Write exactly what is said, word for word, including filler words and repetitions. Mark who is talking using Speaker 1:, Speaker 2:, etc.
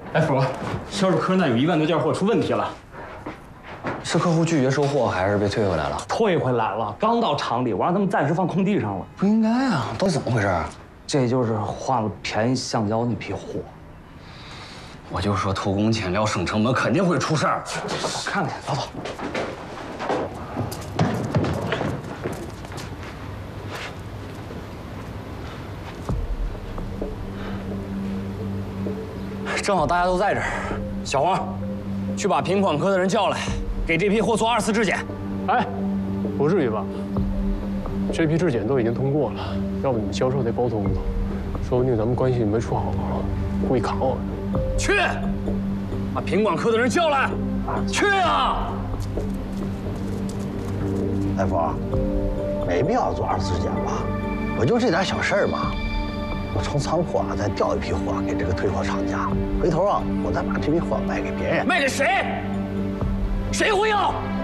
Speaker 1: 哎，福，销售科那有一万多件货出问题了，
Speaker 2: 是客户拒绝收货，还是被退回来了？
Speaker 1: 退回来了，刚到厂里，我让他们暂时放空地上了。
Speaker 2: 不应该啊，到底怎么回事？
Speaker 1: 这就是换了便宜橡胶那批货。
Speaker 2: 我就说偷工减料省成本，肯定会出事儿。
Speaker 1: 我看看，走走。
Speaker 2: 正好大家都在这儿，小黄，去把品管科的人叫来，给这批货做二次质检。
Speaker 3: 哎，不至于吧？这批质检都已经通过了，要不你们销售得沟通沟通，说不定咱们关系没处好，故意卡我。
Speaker 2: 去，把品管科的人叫来。去啊！
Speaker 4: 大夫，没必要做二次质检吧？不就这点小事儿嘛。我从仓库啊再调一批货给这个退货厂家，回头啊我再把这批货卖给别人。
Speaker 2: 卖给谁？谁会要？